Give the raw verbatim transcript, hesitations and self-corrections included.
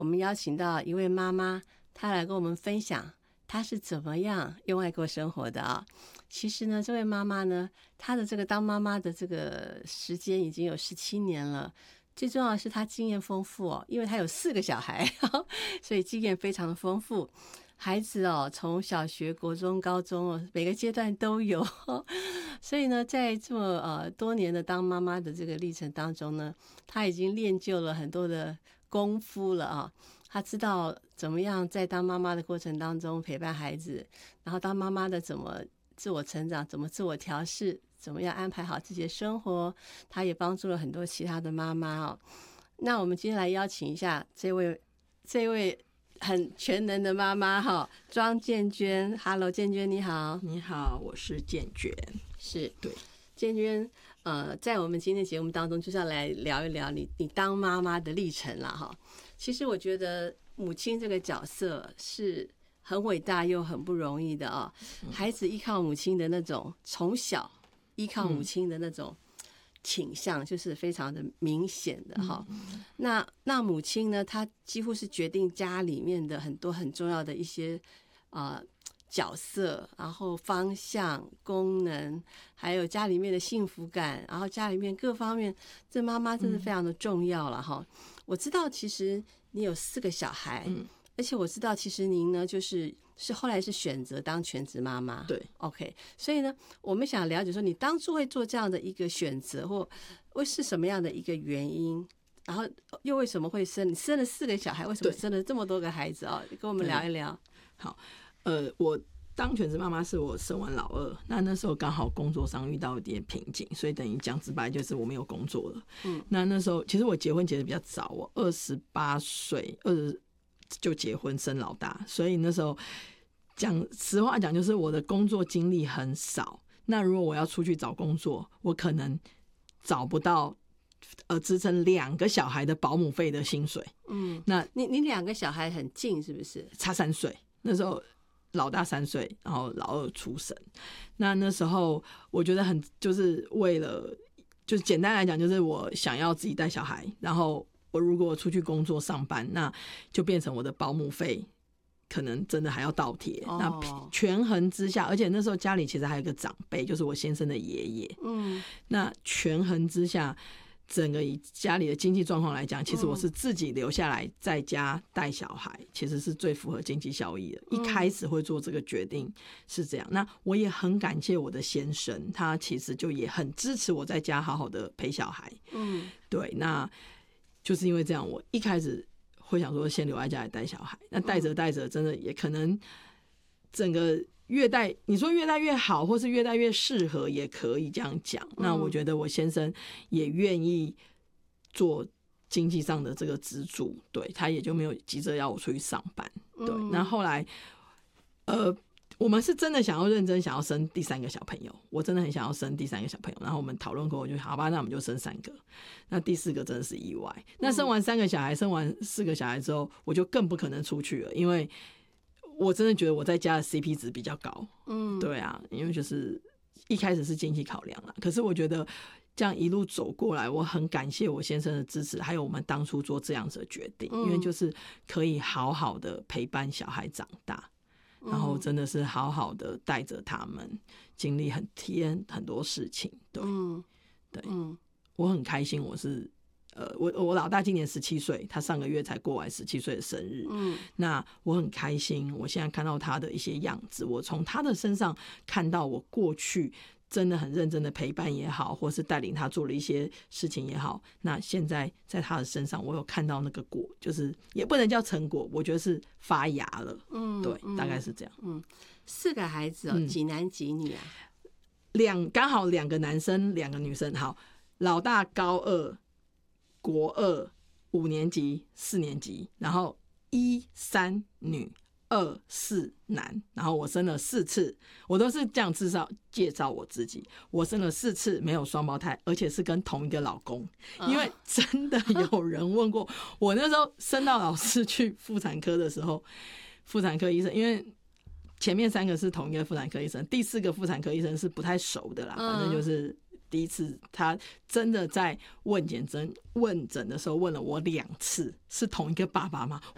我们邀请到一位妈妈，她来跟我们分享她是怎么样用爱过生活的啊。其实呢，这位妈妈呢，她的这个当妈妈的这个时间已经有十七年了。最重要的是她经验丰富哦，因为她有四个小孩，所以经验非常的丰富。孩子哦，从小学、国中、高中哦，每个阶段都有。所以呢，在这么呃多年的当妈妈的这个历程当中呢，她已经练就了很多的功夫了啊。她知道怎么样在当妈妈的过程当中陪伴孩子，然后当妈妈的怎么自我成长，怎么自我调试，怎么样安排好自己的生活。她也帮助了很多其他的妈妈哦。那我们今天来邀请一下这位这位很全能的妈妈哈，庄建娟。Hello， 建娟你好。 你好，我是建娟。 是， 对， 建娟，呃，在我们今天节目当中，就是要来聊一聊你你当妈妈的历程啦哈。其实我觉得母亲这个角色是很伟大又很不容易的啊、哦。孩子依靠母亲的那种，从小依靠母亲的那种倾向，就是非常的明显的哈。那那母亲呢，她几乎是决定家里面的很多很重要的一些啊。呃角色，然后方向、功能，还有家里面的幸福感，然后家里面各方面，这妈妈真的非常的重要了哈、嗯。我知道其实你有四个小孩，嗯，而且我知道其实您呢就是是后来是选择当全职妈妈， 对 ，OK。所以呢，我们想了解说你当初会做这样的一个选择，或会是什么样的一个原因？然后又为什么会生？你生了四个小孩，为什么生了这么多个孩子啊？跟我们聊一聊。 好。呃，我当全职妈妈是我生完老二，那那时候刚好工作上遇到一点瓶颈，所以等于讲直白就是我没有工作了。嗯，那那时候其实我结婚结得比较早，我二十八岁二十就结婚生老大，所以那时候讲实话讲就是我的工作经历很少。那如果我要出去找工作，我可能找不到呃支撑两个小孩的保姆费的薪水。嗯，那你你两个小孩很近是不是？ 差三岁，那时候。老大三岁，然后老二出生。那那时候我觉得很就是为了，就是简单来讲，就是我想要自己带小孩，然后我如果出去工作上班，那就变成我的保姆费可能真的还要倒贴。哦、那权衡之下，而且那时候家里其实还有一个长辈，就是我先生的爷爷。嗯，那权衡之下。整个以家里的经济状况来讲，其实我是自己留下来在家带小孩，其实是最符合经济效益的。一开始会做这个决定是这样，那我也很感谢我的先生，他其实就也很支持我在家好好的陪小孩。嗯，对，那就是因为这样，我一开始会想说先留在家里带小孩，那带着带着，真的也可能整个。越带你说越带越好，或是越带越适合，也可以这样讲。那我觉得我先生也愿意做经济上的这个资助，对，他也就没有急着要我出去上班。对，那后来呃，我们是真的想要认真想要生第三个小朋友，我真的很想要生第三个小朋友。然后我们讨论过，我就好吧，那我们就生三个。那第四个真的是意外。那生完三个小孩，生完四个小孩之后，我就更不可能出去了，因为。我真的觉得我在家的 C P 值比较高，嗯，对啊，因为就是一开始是经济考量啦，可是我觉得这样一路走过来，我很感谢我先生的支持，还有我们当初做这样子的决定，因为就是可以好好的陪伴小孩长大，然后真的是好好的带着他们经历很体验很多事情，对，嗯，对，嗯，我很开心，我是。呃，我我老大今年十七岁，他上个月才过完十七岁的生日。嗯，那我很开心，我现在看到他的一些样子，我从他的身上看到我过去真的很认真的陪伴也好，或是带领他做了一些事情也好，那现在在他的身上，我有看到那个果，就是也不能叫成果，我觉得是发芽了。嗯，对，大概是这样。 嗯，四个孩子哦，嗯、几男几女啊？ 两刚好两个男生，两个女生。好，老大高二。国二五年级四年级，然后一三女二四男，然后我生了四次，我都是这样介绍介绍我自己，我生了四次没有双胞胎，而且是跟同一个老公，因为真的有人问过我，那时候生到老师去妇产科的时候，妇产科医生因为前面三个是同一个妇产科医生，第四个妇产科医生是不太熟的啦，反正就是第一次他真的在问诊诊问诊的时候问了我两次，是同一个爸爸吗？